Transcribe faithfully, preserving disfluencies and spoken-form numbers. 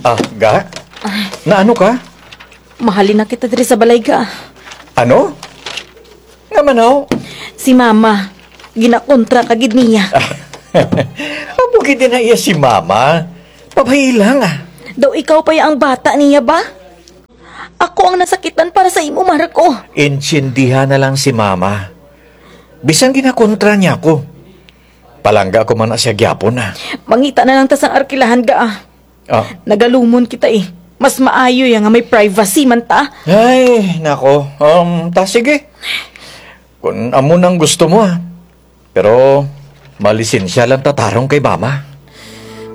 Ah, ga? Na ano ka? Mahalin na kita diri sa balay ga. Ano? Nga manaw? Si mama, ginakontra kagid niya. Mabukid din na iya si mama. Pabahilang ah. Daw ikaw pa ang bata niya ba? Ako ang nasakitan para sa imo, Marco. Insindihan na lang si mama. Bisan ginakontra niya ako. Palangga ko man na siya gyapon na. Mangita na lang ta sa arkilahan ga ah. Ah. Nagalumon kita eh. Mas maayo ya nga may privacy man ta. Ay, nako. Um, ta sige. Kung amo nang gusto mo ah. Pero, malisensya lang tatarong kay mama.